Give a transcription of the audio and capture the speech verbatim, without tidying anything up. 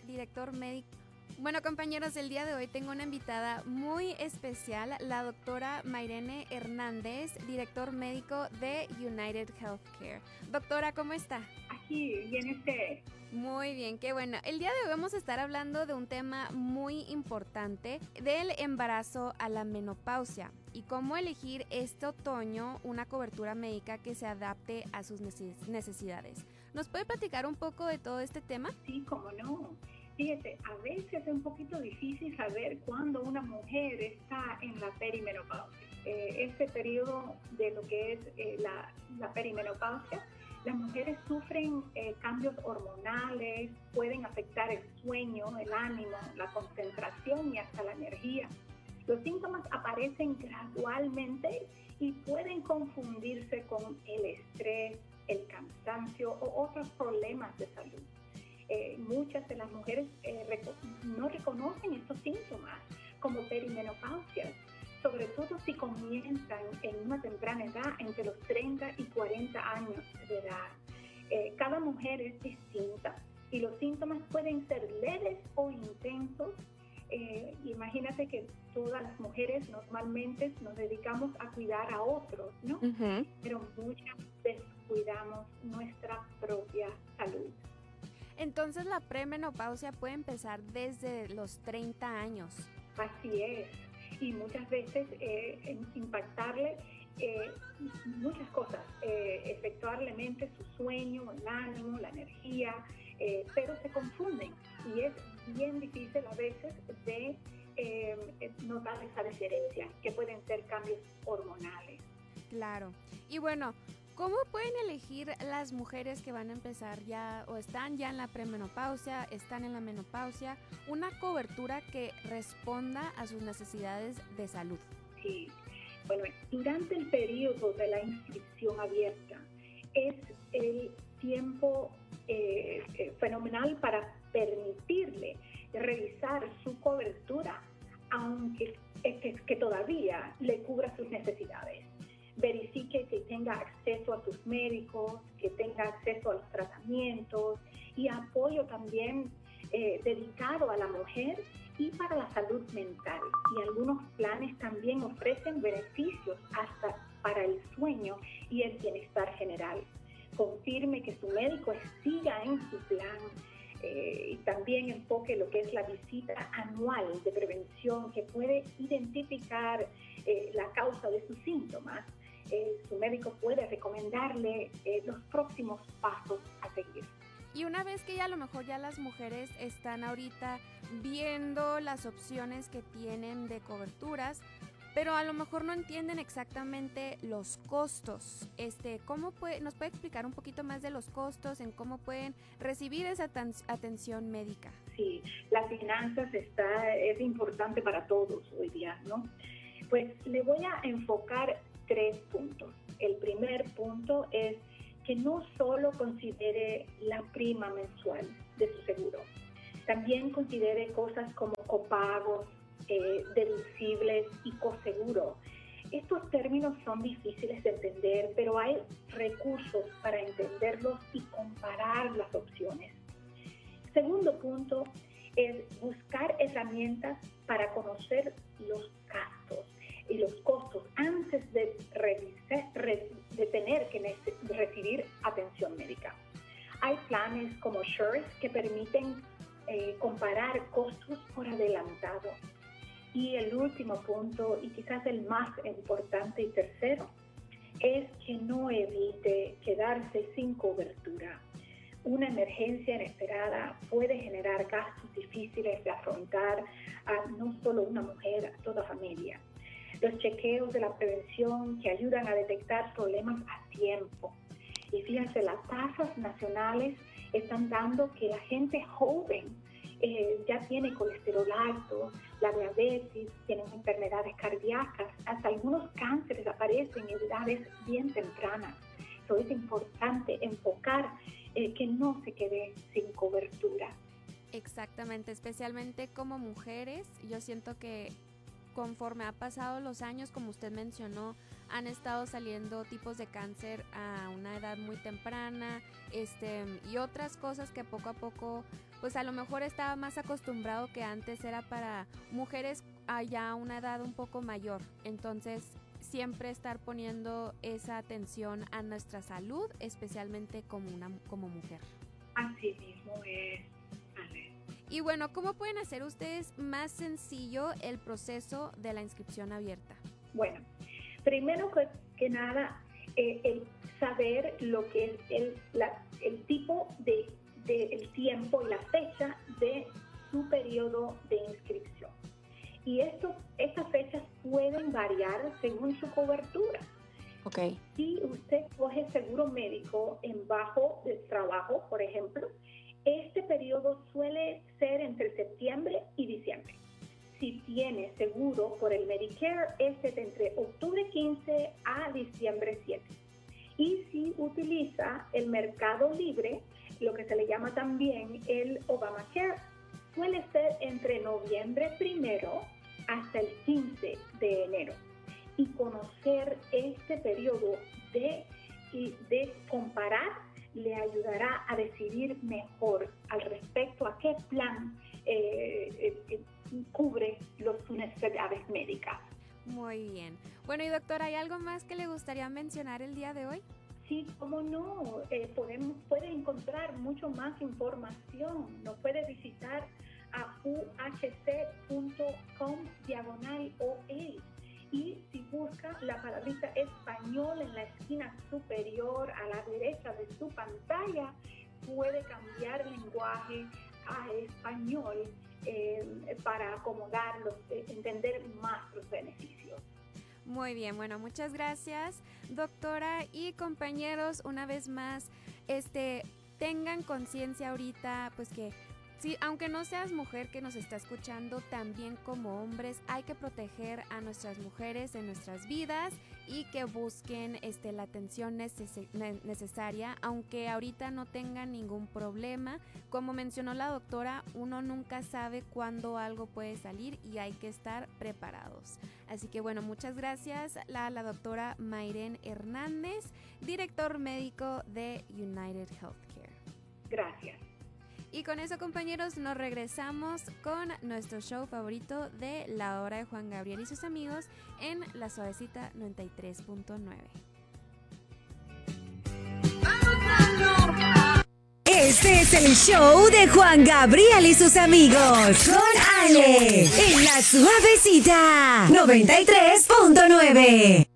director médico. Bueno, compañeros, el día de hoy tengo una invitada muy especial, la doctora Mairene Hernández, director médico de United Healthcare. Doctora, ¿cómo está? Aquí, bien usted. Muy bien, qué bueno. El día de hoy vamos a estar hablando de un tema muy importante, del embarazo a la menopausia y cómo elegir este otoño una cobertura médica que se adapte a sus necesidades. ¿Nos puede platicar un poco de todo este tema? Sí, cómo no. Fíjese, a veces es un poquito difícil saber cuándo una mujer está en la perimenopausia. Eh, este periodo de lo que es eh, la, la perimenopausia, las mujeres sufren eh, cambios hormonales, pueden afectar el sueño, el ánimo, la concentración y hasta la energía. Los síntomas aparecen gradualmente y pueden confundirse con el estrés, el cansancio o otros problemas de salud. Eh, muchas de las mujeres eh, reco- no reconocen estos síntomas como perimenopausia, sobre todo si comienzan en una temprana edad, entre los treinta y cuarenta años de edad. Eh, cada mujer es distinta y los síntomas pueden ser leves o intensos. Eh, imagínate que todas las mujeres normalmente nos dedicamos a cuidar a otros, ¿no? Uh-huh. Pero muchas descuidamos nuestra propia salud. Entonces la premenopausia puede empezar desde los treinta años. Así es, y muchas veces eh, impactarle eh, muchas cosas, eh, efectuarlemente su sueño, el ánimo, la energía, eh, pero se confunden y es bien difícil a veces de eh, notar esa diferencia, que pueden ser cambios hormonales. Claro, y bueno, ¿cómo pueden elegir las mujeres que van a empezar ya o están ya en la premenopausia, están en la menopausia, una cobertura que responda a sus necesidades de salud? Sí, bueno, durante el periodo de la inscripción abierta es el tiempo eh, eh, fenomenal para permitirle revisar su cobertura, aunque que, que todavía le cubra sus necesidades. Verifique que tenga acceso a sus médicos, que tenga acceso a los tratamientos y apoyo también eh, dedicado a la mujer y para la salud mental. Y algunos planes también ofrecen beneficios hasta para el sueño y el bienestar general. Confirme que su médico siga en su plan eh, y también enfoque lo que es la visita anual de prevención que puede identificar eh, la causa de sus síntomas. Eh, su médico puede recomendarle eh, los próximos pasos a seguir. Y una vez que ya a lo mejor ya las mujeres están ahorita viendo las opciones que tienen de coberturas, pero a lo mejor no entienden exactamente los costos. Este, ¿cómo puede, nos puede explicar un poquito más de los costos, en cómo pueden recibir esa tan, atención médica? Sí, las finanzas está, es importante para todos hoy día, ¿no? Pues le voy a enfocar tres puntos. El primer punto es que no solo considere la prima mensual de su seguro, también considere cosas como copagos, eh, deducibles y coseguro. Estos términos son difíciles de entender, pero hay recursos para entenderlos y comparar las opciones. Segundo punto es buscar herramientas para conocer los gastos y los costos antes de, revisar, de tener que nece- recibir atención médica. Hay planes como Sure que permiten eh, comparar costos por adelantado. Y el último punto, y quizás el más importante y tercero, es que no evite quedarse sin cobertura. Una emergencia inesperada puede generar gastos difíciles de afrontar a no solo una mujer, a toda familia. Los chequeos de la prevención que ayudan a detectar problemas a tiempo. Y fíjense, las tasas nacionales están dando que la gente joven eh, ya tiene colesterol alto, la diabetes, tienen enfermedades cardíacas, hasta algunos cánceres aparecen en edades bien tempranas. Entonces es importante enfocar eh, que no se quede sin cobertura. Exactamente, especialmente como mujeres, yo siento que conforme ha pasado los años, como usted mencionó, han estado saliendo tipos de cáncer a una edad muy temprana, este, y otras cosas que poco a poco, pues a lo mejor estaba más acostumbrado que antes era para mujeres allá a una edad un poco mayor. Entonces, siempre estar poniendo esa atención a nuestra salud, especialmente como una como mujer. Así mismo es, Ale. Y bueno, ¿cómo pueden hacer ustedes más sencillo el proceso de la inscripción abierta? Bueno, primero que, que nada, eh, el saber lo que es el, la, el tipo de, de el tiempo y la fecha de su periodo de inscripción. Y esto, estas fechas pueden variar según su cobertura. Okay. Si usted coge seguro médico en bajo de trabajo, por ejemplo, este periodo suele ser entre septiembre y diciembre. Si tiene seguro por el Medicare, este es entre octubre quince a diciembre siete. Y si utiliza el mercado libre, lo que se le llama también el Obamacare, suele ser entre noviembre primero hasta el quince de enero. Y conocer este periodo de, de comparar le ayudará a decidir mejor al respecto a qué plan eh, eh, cubre los, sus necesidades médicas. Muy bien. Bueno, y doctora, ¿hay algo más que le gustaría mencionar el día de hoy? Sí, cómo no. Eh, podemos, puede encontrar mucho más información. Nos puede visitar a u h c punto com diagonal o a. Y si busca la palabrita español en la esquina superior a la derecha de su pantalla, puede cambiar el lenguaje a español eh, para acomodarlos, eh, entender más los beneficios. Muy bien, bueno, muchas gracias, doctora, y compañeros, una vez más, este, tengan conciencia ahorita, pues que sí, aunque no seas mujer que nos está escuchando, también como hombres hay que proteger a nuestras mujeres en nuestras vidas y que busquen este, la atención neces- necesaria, aunque ahorita no tengan ningún problema. Como mencionó la doctora, uno nunca sabe cuándo algo puede salir y hay que estar preparados. Así que bueno, muchas gracias a la, la doctora Mayren Hernández, director médico de United Healthcare. Gracias. Y con eso, compañeros, nos regresamos con nuestro show favorito de La Hora de Juan Gabriel y sus amigos en La Suavecita noventa y tres punto nueve. Este es el show de Juan Gabriel y sus amigos con Ale en La Suavecita noventa y tres punto nueve.